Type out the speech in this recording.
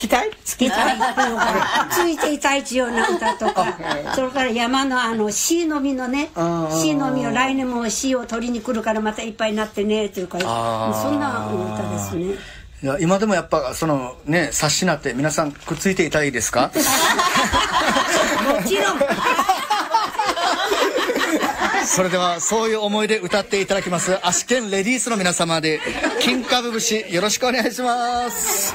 きたいつけたいついていたいような歌とかそれから山のシイの実のねシイの実を来年もシイを取りに来るからまたいっぱいになってねというかそんな歌ですね。 いや今でもやっぱそのね冊子になって皆さんくっついていたいですか？ もちろんそれではそういう思いで歌っていただきますアシケンレディースの皆様で金株節よろしくお願いします。